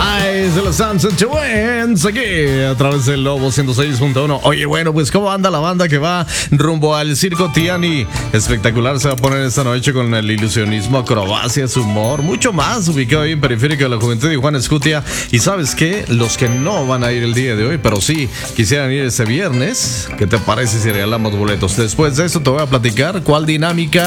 Eyes de los Sunset Twins aquí a través del Lobo 106.1. Oye, bueno, pues ¿cómo anda la banda que va rumbo al Circo Tiani? Espectacular se va a poner esta noche con el ilusionismo, acrobacias, humor, mucho más, ubicado ahí en Periférico de la Juventud de Juan Escutia. Y ¿sabes qué? Los que no van a ir el día de hoy, pero sí quisieran ir este viernes, ¿qué te parece si regalamos boletos? Después de eso te voy a platicar cuál dinámica